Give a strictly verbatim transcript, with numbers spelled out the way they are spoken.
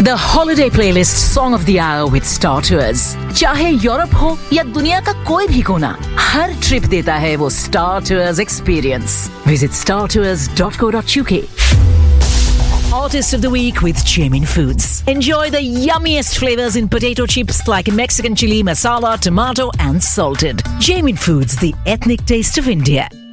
The holiday playlist song of the hour with Star Tours. चाहे Europe हो या दुनिया का कोई भी कोना, हर ट्रिप देता है वो Star Tours experience. Visit star tours dot co dot uk. Artist of the Week with Jamin Foods. Enjoy the yummiest flavors in potato chips like Mexican chili, masala, tomato and salted. Jamin Foods, the ethnic taste of India.